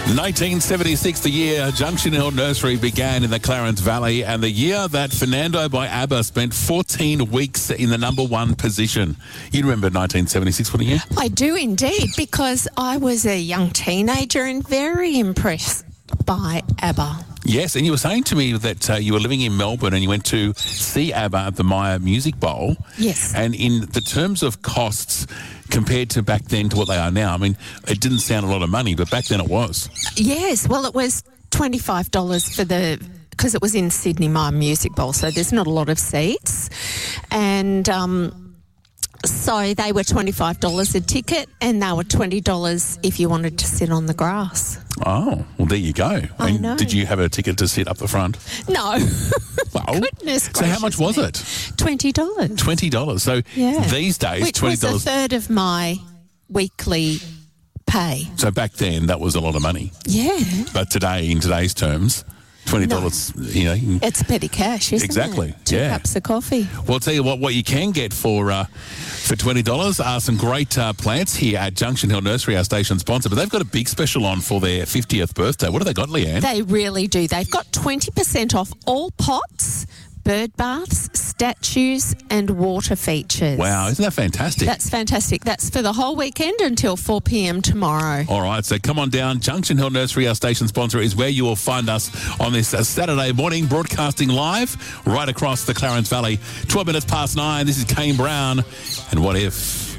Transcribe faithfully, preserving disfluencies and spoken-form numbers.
nineteen seventy-six, the year Junction Hill Nursery began in the Clarence Valley, and the year that Fernando by ABBA spent fourteen weeks in the number one position. You remember nineteen seventy-six, wouldn't you? I do indeed, because I was a young teenager and very impressed by ABBA. Yes, and you were saying to me that uh, you were living in Melbourne and you went to see ABBA at the Myer Music Bowl. Yes. And in the terms of costs compared to back then to what they are now, I mean, it didn't sound a lot of money, but back then it was. Yes, well, it was twenty-five dollars for the... because it was in Sydney Myer Music Bowl, so there's not a lot of seats. And... um So they were twenty-five dollars a ticket, and they were twenty dollars if you wanted to sit on the grass. Oh, well, there you go. I and know. Did you have a ticket to sit up the front? No. Well, Goodness so how much was me. it? twenty dollars. twenty dollars. So Yeah. these days, Which twenty was dollars. a third of my weekly pay. So back then, that was a lot of money. Yeah. But today, in today's terms, twenty dollars, you know. you can- It's petty cash, isn't Exactly, it? Two yeah. cups of coffee. Well, I'll tell you what, what you can get for uh, for twenty dollars are some great uh, plants here at Junction Hill Nursery, our station sponsor. But they've got a big special on for their fiftieth birthday. What have they got, Leanne? They really do. They've got twenty percent off all pots, bird baths, statues and water features. Wow, isn't that fantastic? That's fantastic. That's for the whole weekend until four p.m. tomorrow. All right, so come on down. Junction Hill Nursery, our station sponsor, is where you will find us on this uh, Saturday morning, broadcasting live right across the Clarence Valley. twelve minutes past nine. This is Kane Brown. And what if...